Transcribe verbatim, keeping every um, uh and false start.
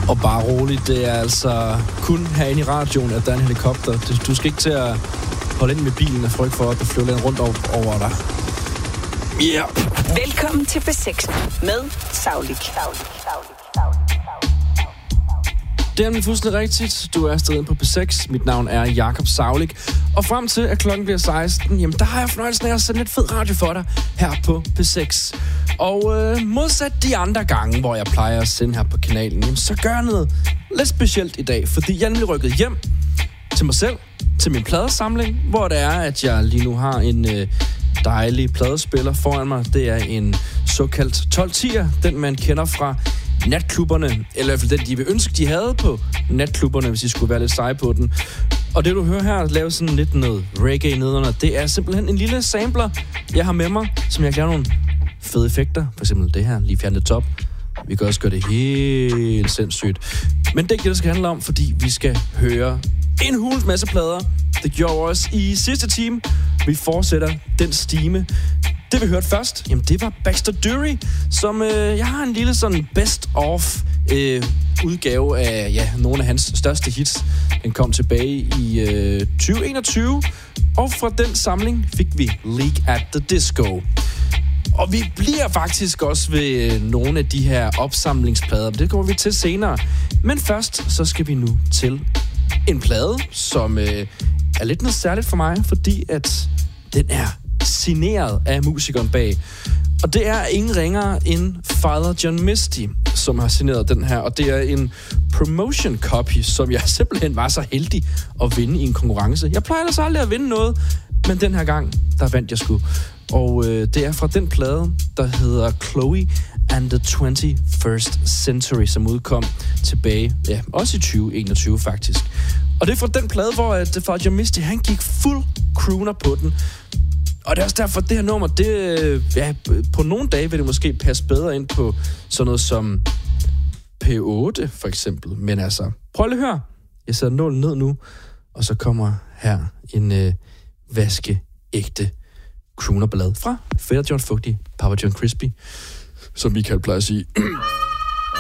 Og bare roligt, det er altså kun herinde i radioen, at der er en helikopter. Du skal ikke til at holde ind med bilen og frygte for, at der flyver lidt rundt over dig. Ja. Yeah. Velkommen til B seks med Saulik. Det er nemlig fuldstændig rigtigt. Du er stadig på B seks. Mit navn er Jakob Saulik. Og frem til, at klokken bliver seksten, jamen der har jeg fornøjelsen af at sende lidt fed radio for dig her på B seks. Og øh, modsat de andre gange, hvor jeg plejer at sende her på kanalen, jamen, så gør jeg noget lidt specielt i dag. Fordi jeg er nemlig rykket hjem til mig selv, til min pladesamling, hvor det er, at jeg lige nu har en øh, dejlig pladespiller foran mig. Det er en såkaldt tolv tier, den man kender fra natklubberne, eller i hvert fald den, de vil ønske, de havde på natklubberne, hvis de skulle være lidt seje på den. Og det, du hører her, lave sådan lidt noget reggae nedenunder, det er simpelthen en lille sampler, jeg har med mig, som jeg kan lave nogle fede effekter. For eksempel det her, lige fjerne top. Vi kan også gøre det helt sindssygt. Men det er ikke det, skal handle om, fordi vi skal høre en hulens masse plader. Det gjorde os i sidste time. Vi fortsætter den stime. Det vi hørte først, jamen det var Baxter Dury, som øh, jeg har en lille sådan best of øh, udgave af ja, nogle af hans største hits. Den kom tilbage i øh, tyve enogtyve, og fra den samling fik vi Leak at the Disco. Og vi bliver faktisk også ved nogle af de her opsamlingsplader, det kommer vi til senere. Men først så skal vi nu til en plade, som øh, er lidt noget særligt for mig, fordi at den er signeret af musikeren bag. Og det er ingen ringere end Father John Misty, som har signeret den her. Og det er en promotion copy, som jeg simpelthen var så heldig at vinde i en konkurrence. Jeg plejer ellers aldrig at vinde noget, men den her gang, der vandt jeg sgu. Og øh, det er fra den plade, der hedder Chloe and the twenty-first Century, som udkom tilbage, ja, også i tyve enogtyve faktisk. Og det er fra den plade, hvor at Father John Misty, han gik fuld crooner på den. Og det er også derfor, at det her nummer, det, ja, på nogle dage vil det måske passe bedre ind på sådan noget som P otte, for eksempel. Men altså, prøv lige at høre. Jeg sætter nålen ned nu, og så kommer her en øh, vaskeægte croonerballade fra Fætter John Fugtig, Papa John Crispy, som Michael plejer at sige.